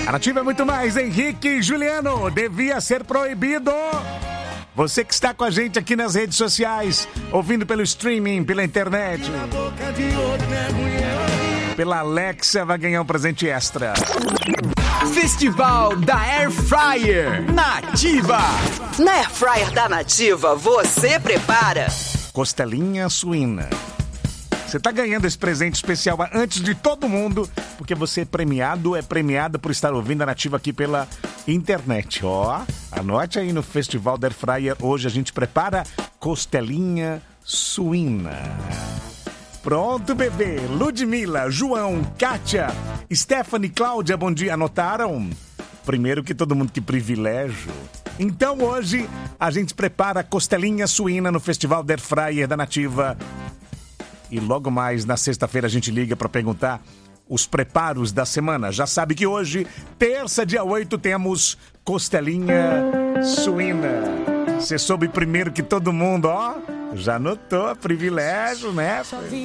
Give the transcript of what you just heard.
A Nativa é muito mais, Henrique e Juliano, devia ser proibido. Você que está com a gente aqui nas redes sociais, ouvindo pelo streaming, pela internet, pela Alexa, vai ganhar um presente extra. Festival da Air Fryer Nativa. Na Air Fryer da Nativa, você prepara costelinha suína. Você tá ganhando esse presente especial antes de todo mundo, porque você é premiada por estar ouvindo a Nativa aqui pela internet. Ó, anote aí no Festival da Air Fryer. Hoje a gente prepara costelinha suína. Pronto, bebê. Ludmila, João, Kátia, Stephanie, Cláudia, bom dia. Anotaram? Primeiro que todo mundo, que privilégio. Então hoje a gente prepara costelinha suína no Festival da Air Fryer da Nativa. E logo mais na sexta-feira a gente liga para perguntar os preparos da semana. Já sabe que hoje, terça, dia 8, temos costelinha suína. Você soube primeiro que todo mundo, ó. Já notou, privilégio, né?